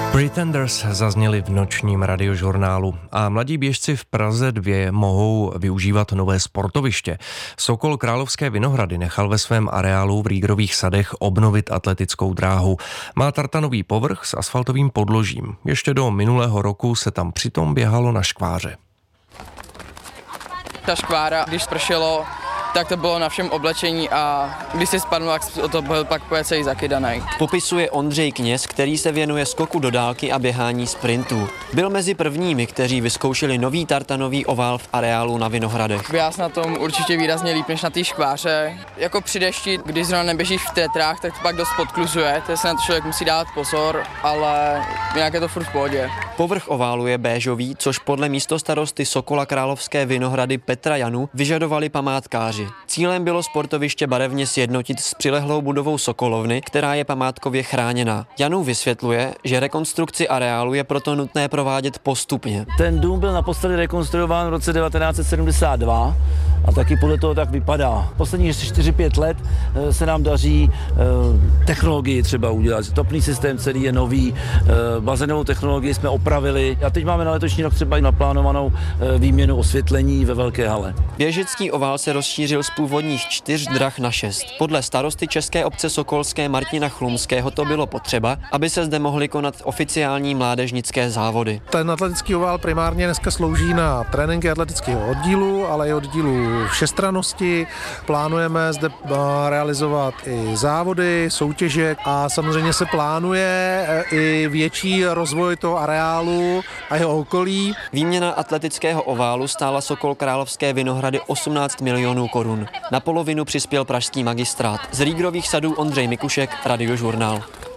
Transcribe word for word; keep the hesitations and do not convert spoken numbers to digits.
Pretenders zazněli v nočním radiožurnálu a mladí běžci v Praze dva mohou využívat nové sportoviště. Sokol Královské Vinohrady nechal ve svém areálu v Rýgrových sadech obnovit atletickou dráhu. Má tartanový povrch s asfaltovým podložím. Ještě do minulého roku se tam přitom běhalo na škváře. Ta škvára, když spršelo, tak to bylo na všem oblečení a když si spadl, tak to byl pak celý zakydaný. Popisuje Ondřej Kněz, který se věnuje skoku do dálky a běhání sprintů. Byl mezi prvními, kteří vyzkoušeli nový tartanový ovál v areálu na Vinohradech. Já jsem na tom určitě výrazně líp než na té škváře. Jako při dešti, když zrovna neběžíš v tétrách, tak to pak dost podkluzuje, to se na to člověk musí dát pozor, ale nějak je to furt v pohodě. Povrch oválu je béžový, což podle místostarosty Sokola Královské Vinohrady Petra Janu vyžadovali památkáři. Cílem bylo sportoviště barevně sjednotit s přilehlou budovou Sokolovny, která je památkově chráněná. Janu vysvětluje, že rekonstrukci areálu je proto nutné provádět postupně. Ten dům byl naposledy rekonstruován v roce devatenáct set sedmdesát dva a taky podle toho tak vypadá. Posledních čtyři pět let se nám daří technologii třeba udělat. Topný systém celý je nový, bazénovou technologii jsme opravili a teď máme na letošní rok třeba i naplánovanou výměnu osvětlení ve velké hale. Běžecký ovál se rozšířil z původních čtyř drah na šest. Podle starosty České obce Sokolské Martina Chlumského to bylo potřeba, aby se zde mohly konat oficiální mládežnické závody. Ten atletický ovál primárně dneska slouží na tréninky atletického oddílu, ale i oddílu všestrannosti. Plánujeme zde realizovat i závody, soutěže a samozřejmě se plánuje i větší rozvoj toho areálu a jeho okolí. Výměna atletického oválu stála Sokol Královské Vinohrady osmnáct milionů korun. Na polovinu přispěl pražský magistrát. Z Rýgrových sadů Ondřej Mikušek, Radiožurnál.